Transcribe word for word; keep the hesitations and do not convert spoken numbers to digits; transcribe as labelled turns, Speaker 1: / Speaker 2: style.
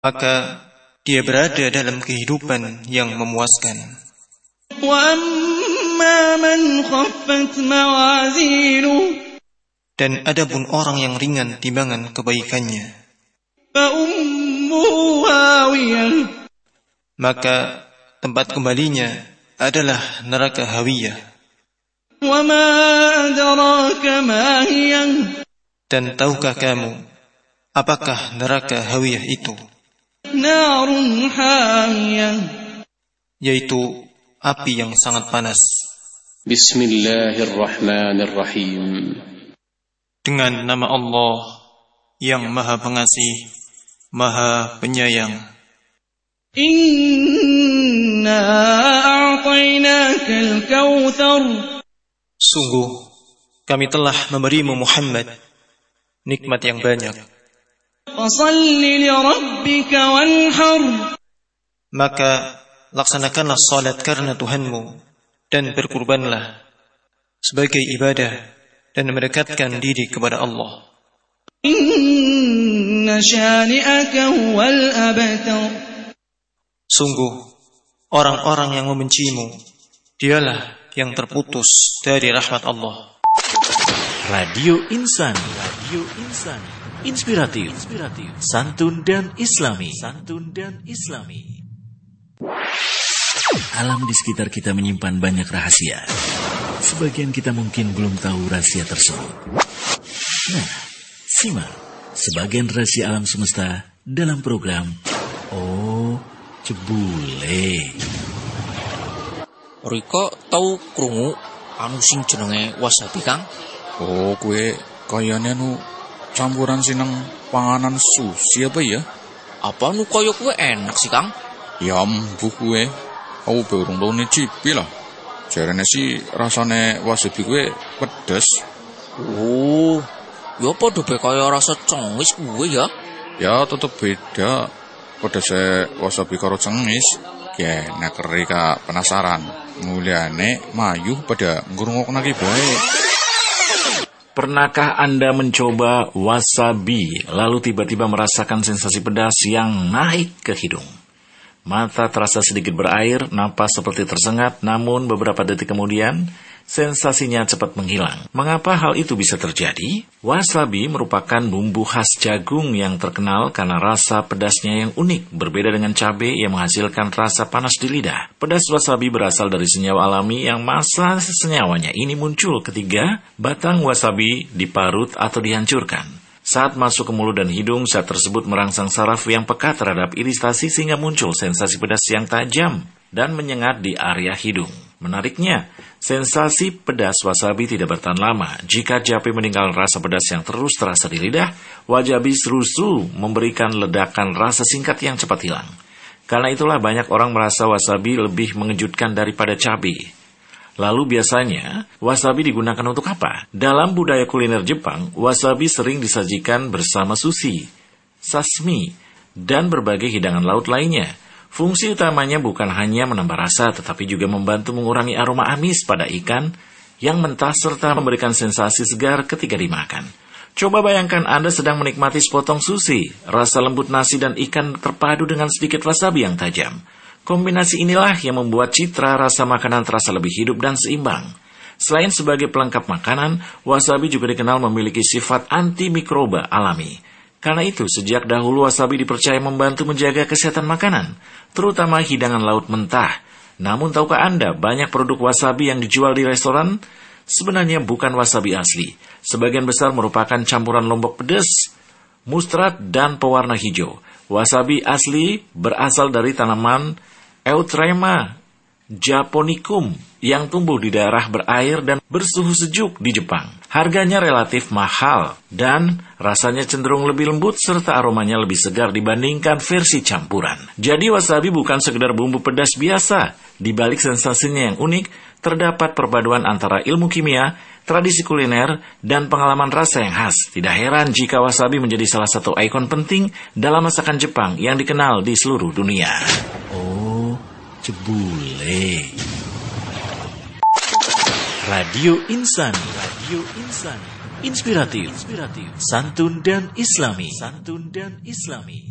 Speaker 1: maka dia berada dalam kehidupan yang memuaskan. Dan adapun orang yang ringan timbangan kebaikannya, maka tempat kembalinya adalah neraka hawiyah. Dan tahukah kamu apakah neraka hawiyah itu? Yaitu api yang sangat panas.
Speaker 2: Bismillahirrahmanirrahim.
Speaker 1: Dengan nama Allah yang Maha Pengasih, Maha Penyayang.
Speaker 3: Inna a'tainakal kautsar.
Speaker 1: Sungguh kami telah memberimu Muhammad nikmat yang banyak.
Speaker 3: Fashalli li rabbika wanhar.
Speaker 1: Maka laksanakanlah salat karena Tuhanmu dan berkurbanlah sebagai ibadah dan mendekatkan diri kepada Allah.
Speaker 3: Inna syani'aka huwal abtar.
Speaker 1: Sungguh orang-orang yang membencimu dialah yang terputus dari rahmat Allah.
Speaker 4: Radio Insan, Radio Insan, inspiratif, inspiratif, santun dan islami, santun dan islami. Alam di sekitar kita menyimpan banyak rahasia. Sebagian kita mungkin belum tahu rahasia tersebut. Nah, simak sebagian rahasia alam semesta dalam program Oh Jebule.
Speaker 5: Riko tau krungu anu sing jenenge wasabi, Kang?
Speaker 6: Oh, kue kayane anu campuran sineng panganan sushi apa ya?
Speaker 5: Apa anu koyo kue enak sih, Kang?
Speaker 6: Ya ambuh kue. Aku baru tau nyicipi lah. Jarane sih rasane wasabi kue pedes.
Speaker 5: Oh, ya padha bae kaya rasa cengis kue ya.
Speaker 6: Ya tetep beda. Pedese wasabi karo cengis. Ya, nek rika penasaran. Mulyane mayu pada ngrungokna ki bae.
Speaker 4: Pernahkah Anda mencoba wasabi lalu tiba-tiba merasakan sensasi pedas yang naik ke hidung? Mata terasa sedikit berair, napas seperti tersengat, namun beberapa detik kemudian sensasinya cepat menghilang. Mengapa hal itu bisa terjadi? Wasabi merupakan bumbu khas jagung yang terkenal karena rasa pedasnya yang unik, berbeda dengan cabai yang menghasilkan rasa panas di lidah. Pedas wasabi berasal dari senyawa alami yang masa senyawanya ini muncul ketika batang wasabi diparut atau dihancurkan. Saat masuk ke mulut dan hidung, zat tersebut merangsang saraf yang peka terhadap iritasi sehingga muncul sensasi pedas yang tajam dan menyengat di area hidung. Menariknya, sensasi pedas wasabi tidak bertahan lama. Jika Japi meninggalkan rasa pedas yang terus terasa di lidah, wasabi justru memberikan ledakan rasa singkat yang cepat hilang. Karena itulah banyak orang merasa wasabi lebih mengejutkan daripada cabai. Lalu biasanya, wasabi digunakan untuk apa? Dalam budaya kuliner Jepang, wasabi sering disajikan bersama sushi, sashimi, dan berbagai hidangan laut lainnya. Fungsi utamanya bukan hanya menambah rasa, tetapi juga membantu mengurangi aroma amis pada ikan yang mentah serta memberikan sensasi segar ketika dimakan. Coba bayangkan Anda sedang menikmati sepotong sushi, rasa lembut nasi dan ikan terpadu dengan sedikit wasabi yang tajam. Kombinasi inilah yang membuat citra rasa makanan terasa lebih hidup dan seimbang. Selain sebagai pelengkap makanan, wasabi juga dikenal memiliki sifat antimikroba alami. Karena itu, sejak dahulu wasabi dipercaya membantu menjaga kesehatan makanan, terutama hidangan laut mentah. Namun tahukah Anda, banyak produk wasabi yang dijual di restoran sebenarnya bukan wasabi asli. Sebagian besar merupakan campuran lombok pedas, mustard, dan pewarna hijau. Wasabi asli berasal dari tanaman Eutrema japonicum yang tumbuh di daerah berair dan bersuhu sejuk di Jepang. Harganya relatif mahal dan rasanya cenderung lebih lembut serta aromanya lebih segar dibandingkan versi campuran. Jadi wasabi bukan sekedar bumbu pedas biasa. Di balik sensasinya yang unik, terdapat perpaduan antara ilmu kimia, tradisi kuliner, dan pengalaman rasa yang khas. Tidak heran jika wasabi menjadi salah satu ikon penting dalam masakan Jepang yang dikenal di seluruh dunia. Oh, Jebule. Radio Insan, Radio Insan, inspiratif, inspiratif, santun dan islami, santun dan islami.